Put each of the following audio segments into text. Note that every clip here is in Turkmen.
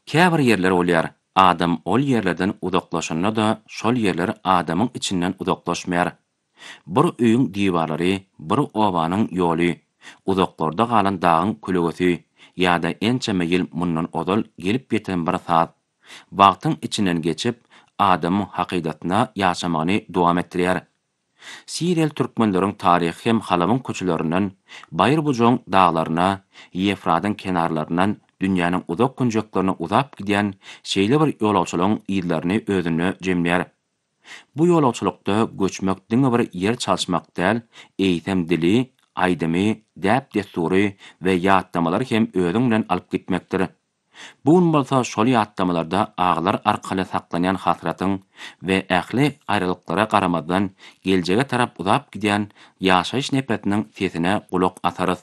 Käbir yerler bolýar, adam ol yerlerden uzaklaşanda da şol yerler adamyň içinden uzaklaşmaýar. Bir öýüň diwarlary, bir obanyň ýoly, uzaklarda galan dagyň kulugusy, ýa-da ençe meýil mundan odal gelip ýeten bir saat, wagtyň içinden geçip, adamyň hakykatyna ýaşamany dowam etdirýär. Sirel türkmenleriň taryhy hem halamyň köçelerinden, Bayır Bujoň daglaryna, Ýefratyň kenarlarynan dünýäniň uzak kunjaklaryna uzap gidýän şeýle bir ýolagçylygyň ýyllaryny özüne jemlýär. Bu ýolagçylykda göçmek diňe bir ýer çalşmak däl, eýsem dili, aýdymy, däp destury we ýatdamalary hem özüň bilen alyp gitmekdir. Bu bolsa şol ýatdamalarda aglar arkaly saklanýan hatyratyň we ähli aýrylyklara garamazdan geljege tarap uzap gidýän ýaşaýyş nepetiniň sesine gulak asarys.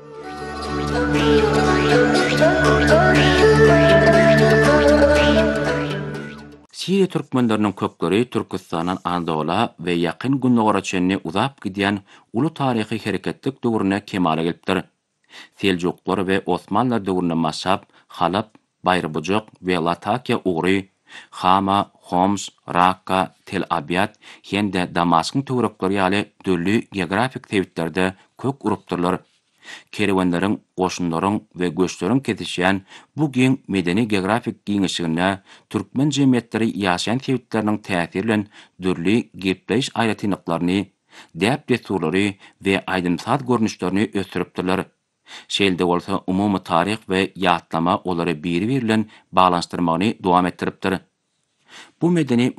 Siriýa türkmenleriniň köpleri Türkistanyň Anadolu we ýakyn günnägara çenni uzap gidýän uly taryhy hereketlik döwrüne kemale gelipdir. Seljuklar we Osmanlılar döwrüne maşap, Halap, Bayır Bujak we Latakia ugry, Hama, Homs, Rakka, Tel Abyad hende Damaskyn töwerekleri ýaly döllü geografik sebitlerde kök urupdyrlar. Kerwenleriň, goşunlaryň we göçleriň kesişýän bu giň medeni geografik giňişigine türkmen jemgyýetleri ýaşaýan sebitleriniň täsiri bilen dürli gepleş aýratynlyklaryny, däp desturlary we aýdymsat görnüşlerini ösüripdirler. Şeýle bolsa umumy taryh we ýatlama olary biri-biri bilen baglanşdyrmagyny dowam etdiripdir. Bu medeni